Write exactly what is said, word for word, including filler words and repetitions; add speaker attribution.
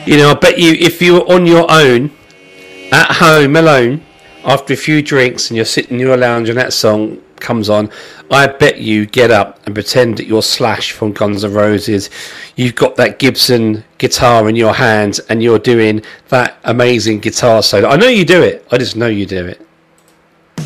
Speaker 1: You know, I bet you if you were on your own, at home, alone, after a few drinks and you're sitting in your lounge and that song comes on, I bet you get up and pretend that you're Slash from Guns N' Roses. You've got that Gibson guitar in your hands and you're doing that amazing guitar solo. I know you do it. I just know you do it.